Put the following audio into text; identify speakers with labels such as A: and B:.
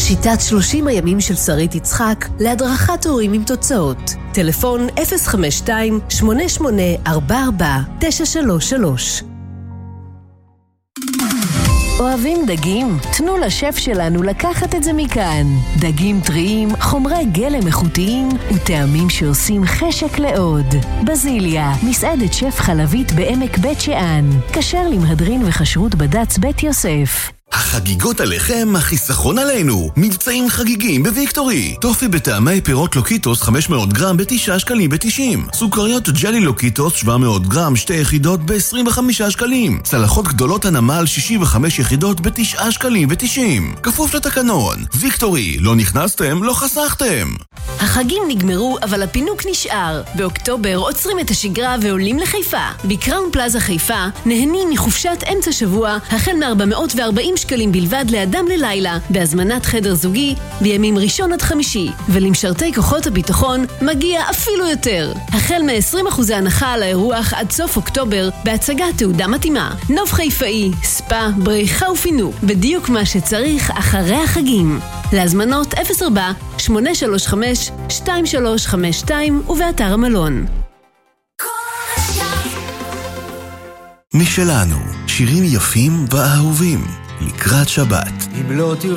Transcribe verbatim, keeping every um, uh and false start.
A: שיטת שלושים הימים של שרית יצחק להדרכת הורים עם תוצאות. טלפון אפס חמש שתיים שמונה שמונה ארבע ארבע תשע שלוש שלוש.
B: אוהבים דגים? תנו לשף שלנו לקחת את זה מכאן. דגים טריים, חומרי גלם איכותיים וטעמים שעושים חשק לעוד. בזיליה, מסעדת שף חלבית בעמק בית שאן. כשר למהדרין וחשרות בד"ץ בית יוסף.
C: החגיגות עליכם, החיסכון עלינו. מבצעים חגיגים בוויקטורי. טופי בטעמי פירות לוקיטוס חמש מאות גרם ב-תשעה שקלים ב-תשעים. סוכריות ג'לי לוקיטוס שבע מאות גרם שתי יחידות ב-עשרים וחמישה שקלים. צלחות גדולות הנמל שישים וחמש יחידות ב-תשעה שקלים ב-תשעים. כפוף לתקנון. ויקטורי, לא נכנסתם, לא חסכתם.
A: החגים נגמרו, אבל הפינוק נשאר. באוקטובר עוצרים את השגרה ועולים לחיפה. בקראון פלאזה חיפה נהנים מחופשת אמצע שבוע, החל מ-ארבע מאות וארבעים שקלים בלבד לאדם ללילה, בהזמנת חדר זוגי, בימים ראשון עד חמישי. ולמשרתי כוחות הביטחון מגיע אפילו יותר. החל מ-עשרים אחוז הנחה על האירוח עד סוף אוקטובר, בהצגת תעודה מתאימה. נוף חיפאי, ספה, בריכה ופינוק. בדיוק מה שצריך אחרי החגים. להזמנות אפס ארבע שמונה שלוש חמש שתיים שלוש חמש שתיים ובאתר המלון.
C: משלנו, שירים יפים ואהובים לקראת שבת.
D: אם לא